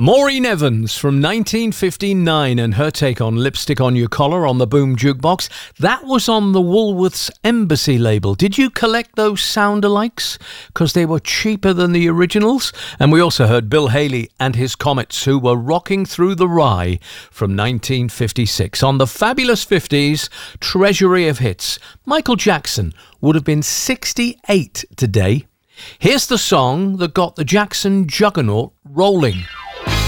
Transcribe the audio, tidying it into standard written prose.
Maureen Evans from 1959 and her take on Lipstick on Your Collar on the Boom Jukebox. That was on the Woolworths Embassy label. Did you collect those sound-alikes? Because they were cheaper than the originals. And we also heard Bill Haley and his Comets, who were rocking through the rye from 1956. On the fabulous 50s, treasury of hits. Michael Jackson would have been 68 today. Here's the song that got the Jackson juggernaut rolling.